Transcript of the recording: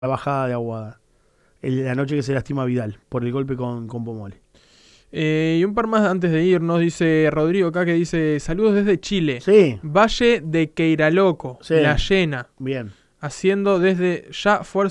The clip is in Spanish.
la bajada de Aguada. La noche que se lastima Vidal por el golpe con Pomole. Y un par más antes de irnos, dice Rodrigo acá que dice: saludos desde Chile. Sí. Valle de Queiraloco, Sí. La Llena. Bien. Haciendo desde ya fuerza